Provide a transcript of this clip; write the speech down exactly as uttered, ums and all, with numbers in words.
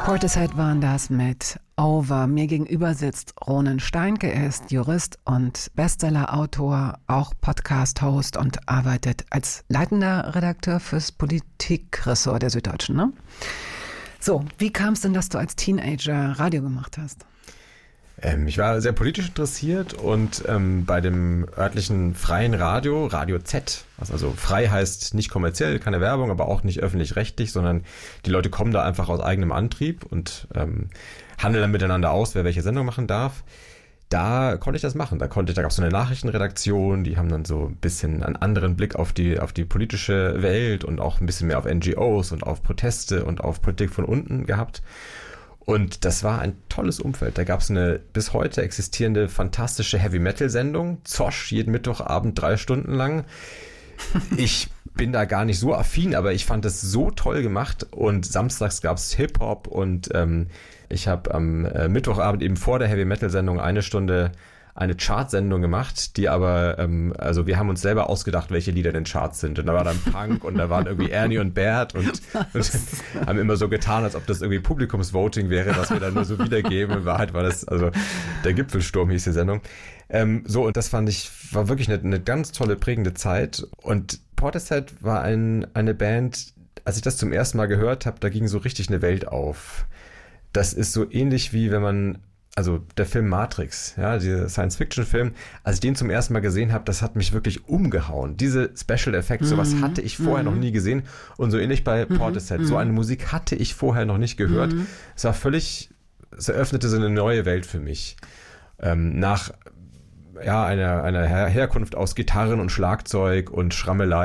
Portishead waren das mit Over. Mir gegenüber sitzt Ronen Steinke. Er ist Jurist und Bestseller-Autor, auch Podcast-Host und arbeitet als leitender Redakteur fürs Politikressort der Süddeutschen. Ne? So, wie kam es denn, dass du als Teenager Radio gemacht hast? Ähm, ich war sehr politisch interessiert und ähm, bei dem örtlichen freien Radio, Radio Z, was also frei heißt, nicht kommerziell, keine Werbung, aber auch nicht öffentlich-rechtlich, sondern die Leute kommen da einfach aus eigenem Antrieb und ähm, handeln dann miteinander aus, wer welche Sendung machen darf. Da konnte ich das machen. Da konnte ich, da gab es so eine Nachrichtenredaktion, die haben dann so ein bisschen einen anderen Blick auf die, auf die politische Welt und auch ein bisschen mehr auf N G Os und auf Proteste und auf Politik von unten gehabt. Und das war ein tolles Umfeld. Da gab es eine bis heute existierende fantastische Heavy-Metal-Sendung, Zosch, jeden Mittwochabend drei Stunden lang. Ich bin da gar nicht so affin, aber ich fand es so toll gemacht. Und samstags gab es Hip-Hop und ähm, ich habe am äh, Mittwochabend eben vor der Heavy-Metal-Sendung eine Stunde eine Chartsendung gemacht, die aber, ähm, also wir haben uns selber ausgedacht, welche Lieder in den Charts sind. Und da war dann Punk und da waren irgendwie Ernie und Bert und, und haben immer so getan, als ob das irgendwie Publikumsvoting wäre, was wir dann nur so wiedergeben. In Wahrheit war das, also der Gipfelsturm hieß die Sendung. Ähm, so, und das fand ich, war wirklich eine, eine ganz tolle, prägende Zeit. Und Portishead war ein, eine Band, als ich das zum ersten Mal gehört habe, da ging so richtig eine Welt auf. Das ist so ähnlich wie wenn man Also der Film Matrix, ja, dieser Science-Fiction-Film, als ich den zum ersten Mal gesehen habe, das hat mich wirklich umgehauen. Diese Special Effects, sowas Mhm. hatte ich vorher Mhm. noch nie gesehen. Und so ähnlich bei Portishead. Mhm. So eine Musik hatte ich vorher noch nicht gehört. Mhm. Es war völlig, es eröffnete so eine neue Welt für mich. Ähm, nach ja, einer, einer Her- Herkunft aus Gitarren und Schlagzeug und Schrammelei